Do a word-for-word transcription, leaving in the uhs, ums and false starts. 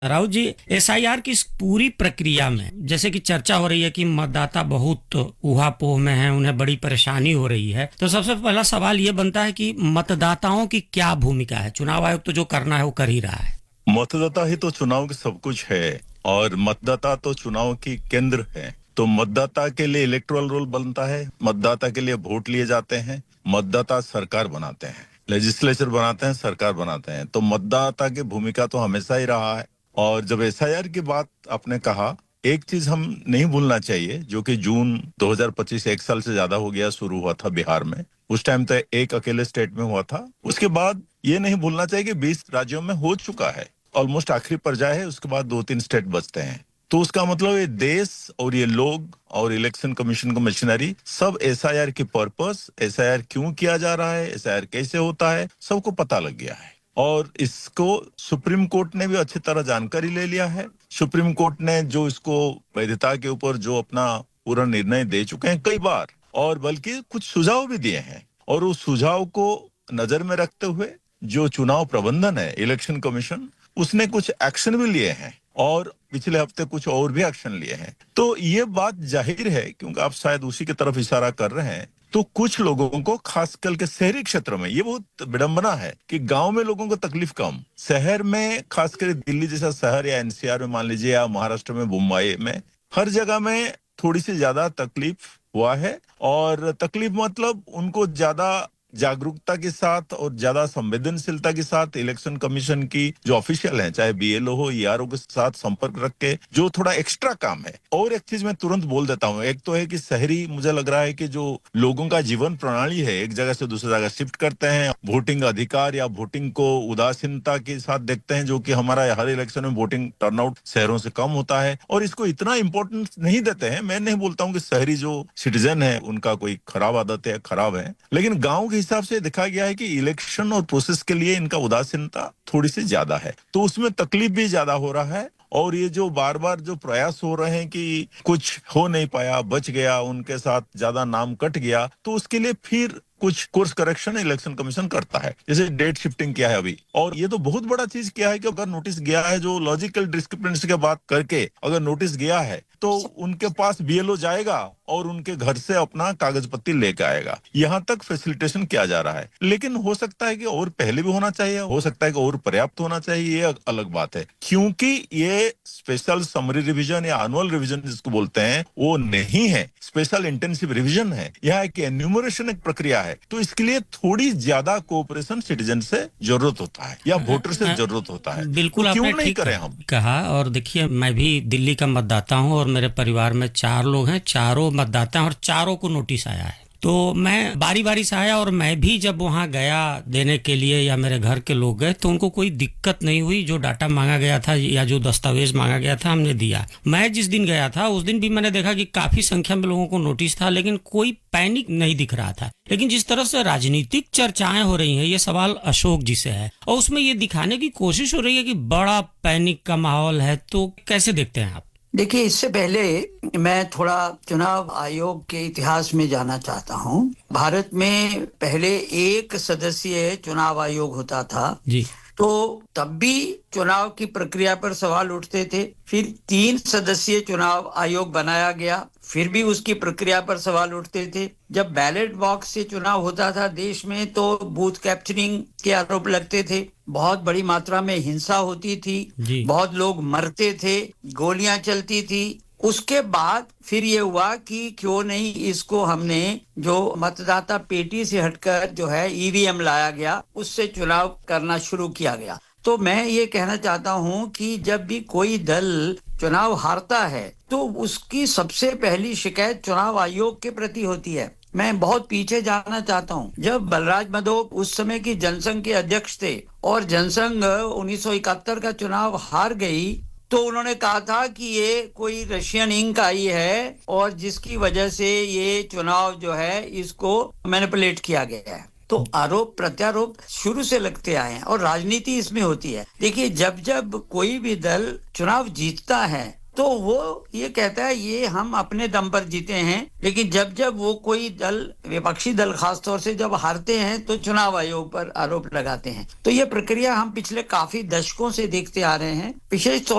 राउत जी, SIR की इस पूरी प्रक्रिया में जैसे कि चर्चा हो रही है कि मतदाता बहुत ऊहापोह में हैं, उन्हें बड़ी परेशानी हो रही है, तो सबसे पहला सवाल ये बनता है कि मतदाताओं की क्या भूमिका है। चुनाव आयोग तो जो करना है वो कर ही रहा है। मतदाता ही तो चुनाव की सब कुछ है और मतदाता तो चुनाव की केंद्र है। तो मतदाता के लिए इलेक्टोरल रोल बनता है, मतदाता के लिए वोट लिए जाते हैं, मतदाता सरकार बनाते हैं, लेजिस्लेचर बनाते हैं, सरकार बनाते हैं। तो मतदाता की भूमिका तो हमेशा ही रहा है। और जब एसआईआर की बात आपने कहा, एक चीज हम नहीं भूलना चाहिए, जो कि जून दो हज़ार पच्चीस एक साल से ज्यादा हो गया शुरू हुआ था बिहार में। उस टाइम तो एक अकेले स्टेट में हुआ था। उसके बाद ये नहीं भूलना चाहिए कि बीस राज्यों में हो चुका है, ऑलमोस्ट आखिरी पर्याय है, उसके बाद दो तीन स्टेट बचते हैं। तो उसका मतलब ये देश और ये लोग और इलेक्शन कमीशन का मशीनरी सब एसआईआर की पर्पस, एसआईआर क्यों किया जा रहा है, एसआईआर कैसे होता है, सबको पता लग गया है। और इसको सुप्रीम कोर्ट ने भी अच्छी तरह जानकारी ले लिया है। सुप्रीम कोर्ट ने जो इसको वैधता के ऊपर जो अपना पूरा निर्णय दे चुके हैं कई बार, और बल्कि कुछ सुझाव भी दिए हैं। और उस सुझाव को नजर में रखते हुए जो चुनाव प्रबंधन है, इलेक्शन कमीशन, उसने कुछ एक्शन भी लिए हैं और पिछले हफ्ते कुछ और भी एक्शन लिए हैं। तो ये बात जाहिर है, क्योंकि आप शायद उसी की तरफ इशारा कर रहे हैं, तो कुछ लोगों को खास करके शहरी क्षेत्र में ये बहुत विडंबना है कि गांव में लोगों को तकलीफ कम, शहर में खास कर दिल्ली जैसा शहर या एनसीआर में मान लीजिए, या महाराष्ट्र में मुंबई में, हर जगह में थोड़ी सी ज्यादा तकलीफ हुआ है। और तकलीफ मतलब उनको ज्यादा जागरूकता के साथ और ज्यादा संवेदनशीलता के साथ इलेक्शन कमीशन की जो ऑफिशियल हैं, चाहे बीएलओ हो, ईआरओ के साथ संपर्क रख के जो थोड़ा एक्स्ट्रा काम है। और एक चीज मैं तुरंत बोल देता हूं, एक तो है कि शहरी, मुझे लग रहा है कि जो लोगों का जीवन प्रणाली है, एक जगह से दूसरी जगह शिफ्ट करते हैं, वोटिंग अधिकार या वोटिंग को उदासीनता के साथ देखते हैं, जो कि हमारा हर इलेक्शन में वोटिंग टर्नआउट शहरों से कम होता है और इसको इतना इंपॉर्टेंस नहीं देते हैं। मैं नहीं बोलता हूं कि शहरी जो सिटीजन है उनका कोई खराब आदत है, खराब है, लेकिन गांव के हिसाब से देखा गया है कि इलेक्शन और प्रोसेस के लिए इनका उदासीनता थोड़ी सी ज्यादा है। तो उसमें तकलीफ भी ज्यादा हो रहा है। और ये जो बार बार जो प्रयास हो रहे हैं कि कुछ हो नहीं पाया, बच गया, उनके साथ ज्यादा नाम कट गया, तो उसके लिए फिर कुछ कोर्स करेक्शन इलेक्शन कमीशन करता है, जैसे डेट शिफ्टिंग किया है अभी। और ये तो बहुत बड़ा चीज किया है कि अगर नोटिस गया है, जो लॉजिकल डिस्क्रिपेंसी की बात करके अगर नोटिस गया है, तो उनके पास बीएलओ जाएगा और उनके घर से अपना कागज पत्ती लेके आएगा। यहाँ तक फैसिलिटेशन किया जा रहा है। लेकिन हो सकता है कि और पहले भी होना चाहिए, हो सकता है कि और पर्याप्त होना चाहिए, ये अलग बात है। क्योंकि ये स्पेशल समरी रिवीजन या एनुअल रिवीजन जिसको बोलते हैं, वो नहीं है, स्पेशल इंटेंसिव रिवीजन है। यह एक एन्यूमरेशन एक प्रक्रिया है। तो इसके लिए थोड़ी ज्यादा कोऑपरेशन सिटीजन से जरूरत होता है या वोटर से जरूरत होता है। बिल्कुल, तो क्यों आपने नहीं ठीक करें हम? कहा। और देखिए, मैं भी दिल्ली का मतदाता हूं और मेरे परिवार में चार लोग हैं, चारों मतदाता हैं और चारों को नोटिस आया है। तो मैं बारी बारी से आया और मैं भी जब वहां गया देने के लिए या मेरे घर के लोग गए, तो उनको कोई दिक्कत नहीं हुई। जो डाटा मांगा गया था या जो दस्तावेज मांगा गया था हमने दिया। मैं जिस दिन गया था उस दिन भी मैंने देखा कि काफी संख्या में लोगों को नोटिस था, लेकिन कोई पैनिक नहीं दिख रहा था। लेकिन जिस तरह से राजनीतिक चर्चाएं हो रही हैं, ये सवाल अशोक जी से है और उसमें ये दिखाने की कोशिश हो रही है कि बड़ा पैनिक का माहौल है, तो कैसे देखते हैं आप? देखिए, इससे पहले मैं थोड़ा चुनाव आयोग के इतिहास में जाना चाहता हूं। भारत में पहले एक सदस्यीय चुनाव आयोग होता था जी। तो तब भी चुनाव की प्रक्रिया पर सवाल उठते थे। फिर तीन सदस्यीय चुनाव आयोग बनाया गया, फिर भी उसकी प्रक्रिया पर सवाल उठते थे। जब बैलेट बॉक्स से चुनाव होता था देश में, तो बूथ कैप्चरिंग के आरोप लगते थे, बहुत बड़ी मात्रा में हिंसा होती थी, बहुत लोग मरते थे, गोलियां चलती थी। उसके बाद फिर ये हुआ कि क्यों नहीं इसको हमने जो मतदाता पेटी से हटकर जो है ईवीएम लाया गया, उससे चुनाव करना शुरू किया गया। तो मैं ये कहना चाहता हूं कि जब भी कोई दल चुनाव हारता है तो उसकी सबसे पहली शिकायत चुनाव आयोग के प्रति होती है। मैं बहुत पीछे जाना चाहता हूं। जब बलराज मधोक उस समय की जनसंघ के अध्यक्ष थे और जनसंघ उन्नीस सौ इकहत्तर का चुनाव हार गई, तो उन्होंने कहा था कि ये कोई रशियन इंक आई है और जिसकी वजह से ये चुनाव जो है इसको मैनिपुलेट किया गया है। तो आरोप प्रत्यारोप शुरू से लगते आए हैं और राजनीति इसमें होती है। देखिए, जब जब कोई भी दल चुनाव जीतता है तो वो ये कहता है ये हम अपने दम पर जीते हैं, लेकिन जब जब वो कोई दल, विपक्षी दल खास तौर से जब हारते हैं, तो चुनाव आयोग पर आरोप लगाते हैं। तो ये प्रक्रिया हम पिछले काफी दशकों से देखते आ रहे हैं। विशेष